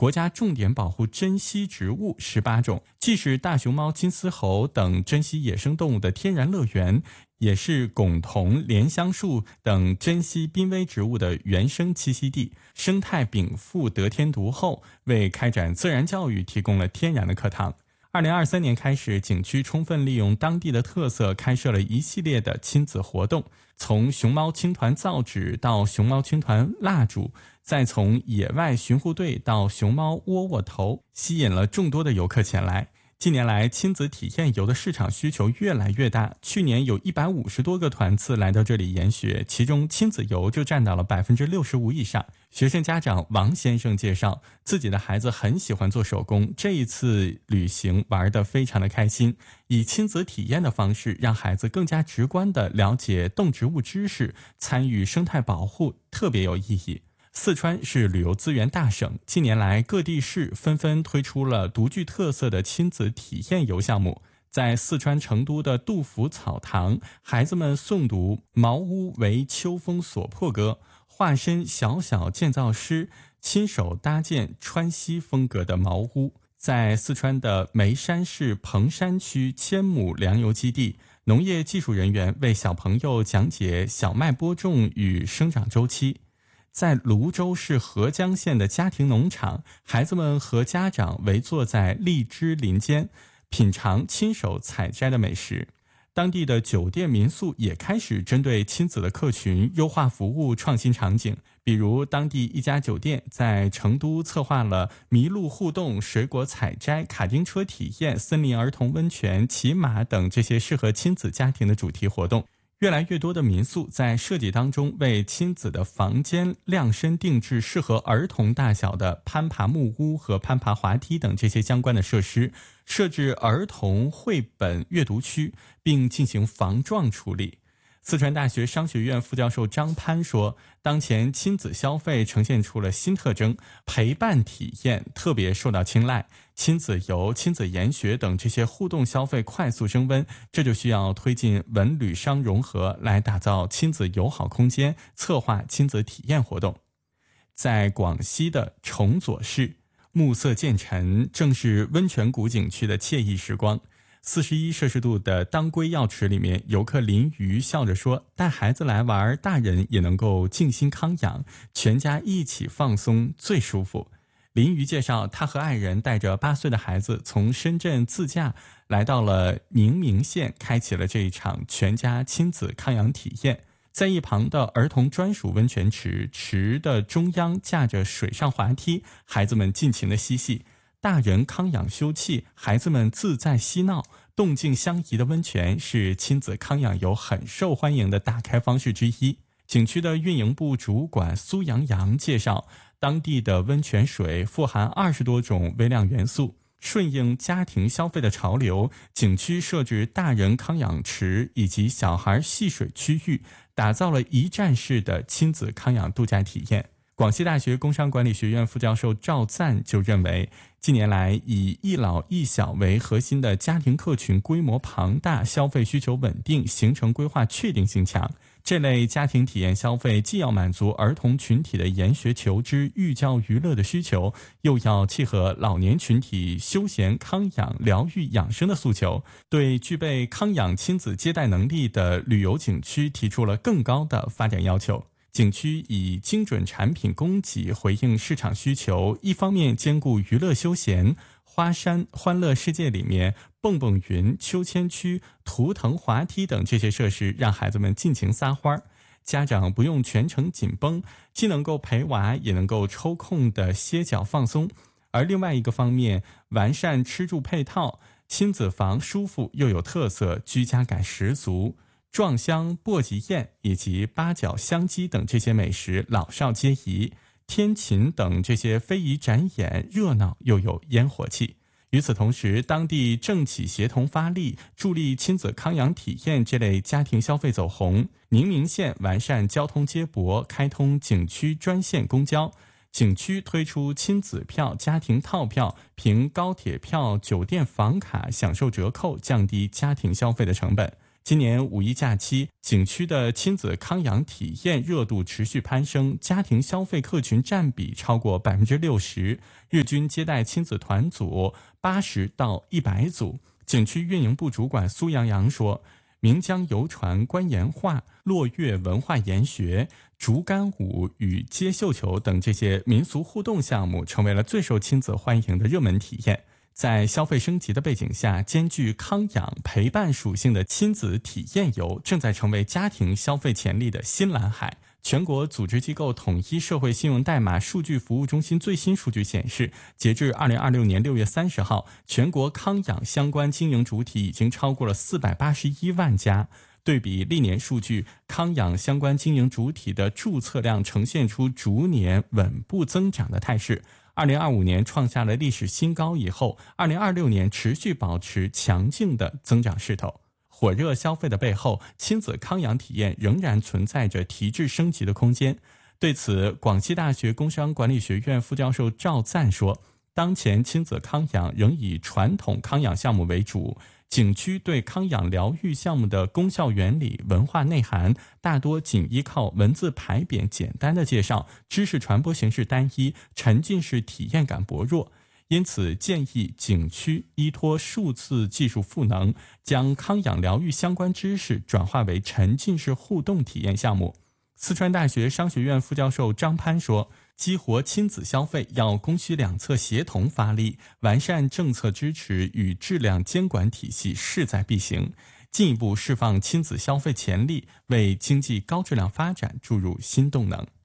国家重点保护珍稀植物18种，既是大熊猫、金丝猴等珍稀野生动物的天然乐园，也是珙桐、莲香树等珍稀濒危植物的原生栖息地，生态禀赋得天独厚，为开展自然教育提供了天然的课堂。2023年开始，景区充分利用当地的特色，开设了一系列的亲子活动，从熊猫青团造纸到熊猫青团蜡烛，再从野外巡护队到熊猫窝窝头，吸引了众多的游客前来。近年来，亲子体验游的市场需求越来越大，去年有150多个团次来到这里研学，其中亲子游就占到了65%以上。学生家长王先生介绍，自己的孩子很喜欢做手工，这一次旅行玩得非常的开心，以亲子体验的方式让孩子更加直观地了解动植物知识，参与生态保护，特别有意义。四川是旅游资源大省，近年来各地市纷纷推出了独具特色的亲子体验游项目。在四川成都的杜甫草堂，孩子们诵读茅屋为秋风所破歌，化身小小建造师，亲手搭建川西风格的茅屋。在四川的眉山市彭山区1000亩粮油基地，农业技术人员为小朋友讲解小麦播种与生长周期。在泸州市合江县的家庭农场，孩子们和家长围坐在荔枝林间，品尝亲手采摘的美食。当地的酒店民宿也开始针对亲子的客群优化服务，创新场景。比如当地一家酒店在成都策划了麋鹿互动、水果采摘、卡丁车体验、森林儿童温泉、骑马等这些适合亲子家庭的主题活动。越来越多的民宿在设计当中为亲子的房间量身定制适合儿童大小的攀爬木屋和攀爬滑梯等这些相关的设施，设置儿童绘本阅读区，并进行防撞处理。四川大学商学院副教授张潘说，当前亲子消费呈现出了新特征，陪伴体验特别受到青睐，亲子游、亲子研学等这些互动消费快速升温，这就需要推进文旅商融合，来打造亲子友好空间，策划亲子体验活动。在广西的崇左市，暮色渐沉，正是温泉谷景区的惬意时光。41摄氏度的当归药池里面，游客林瑜笑着说，带孩子来玩，大人也能够静心康养，全家一起放松最舒服。林瑜介绍，他和爱人带着8岁的孩子从深圳自驾来到了宁明县，开启了这一场全家亲子康养体验。在一旁的儿童专属温泉池，池的中央架着水上滑梯，孩子们尽情的嬉戏，大人康养休憩，孩子们自在嬉闹，动静相宜的温泉是亲子康养游很受欢迎的打开方式之一。景区的运营部主管苏阳阳介绍，当地的温泉水富含20多种微量元素，顺应家庭消费的潮流，景区设置大人康养池以及小孩戏水区域，打造了一站式的亲子康养度假体验。广西大学工商管理学院副教授赵赞就认为，近年来以一老一小为核心的家庭客群规模庞大，消费需求稳定，行程规划确定性强。这类家庭体验消费既要满足儿童群体的研学求知、寓教于乐的需求，又要契合老年群体休闲康养、疗愈养生的诉求，对具备康养亲子接待能力的旅游景区提出了更高的发展要求。景区以精准产品供给回应市场需求，一方面兼顾娱乐休闲，花山欢乐世界里面蹦蹦云、秋千区、图腾滑梯等这些设施让孩子们尽情撒欢，家长不用全程紧绷，既能够陪娃也能够抽空的歇脚放松。而另外一个方面，完善吃住配套，亲子房舒服又有特色，居家感十足，撞香、簸箕宴以及八角香鸡等这些美食老少皆宜，天琴等这些非遗展演热闹又有烟火气。与此同时，当地政企协同发力，助力亲子康养体验这类家庭消费走红。宁明县完善交通接驳，开通景区专线公交，景区推出亲子票、家庭套票，凭高铁票、酒店房卡享受折扣，降低家庭消费的成本。 今年五一假期，景区的亲子康养体验热度持续攀升，家庭消费客群占比超过60%，日均接待亲子团组80到100组。景区运营部主管苏阳阳说，岷江游船、观岩画、落月文化研学、竹竿舞与接绣球等这些民俗互动项目成为了最受亲子欢迎的热门体验。在消费升级的背景下，兼具康养陪伴属性的亲子体验游正在成为家庭消费潜力的新蓝海。全国组织机构统一社会信用代码数据服务中心最新数据显示，截至2026年6月30号，全国康养相关经营主体已经超过了481万家。对比历年数据，康养相关经营主体的注册量呈现出逐年稳步增长的态势。2025年创下了历史新高以后，2026年持续保持强劲的增长势头。火热消费的背后，亲子康养体验仍然存在着提质升级的空间。对此，广西大学工商管理学院副教授赵赞说，当前亲子康养仍以传统康养项目为主，景区对康养疗愈项目的功效原理、文化内涵大多仅依靠文字排匾简单的介绍，知识传播形式单一，沉浸式体验感薄弱。因此，建议景区依托数字技术赋能，将康养疗愈相关知识转化为沉浸式互动体验项目。四川大学商学院副教授张潘说，激活亲子消费要供需两侧协同发力，完善政策支持与质量监管体系势在必行，进一步释放亲子消费潜力，为经济高质量发展注入新动能。